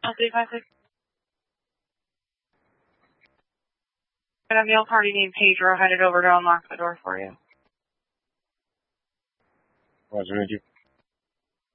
356. I have a male party named Pedro headed over to unlock the door for you. Roger, thank you.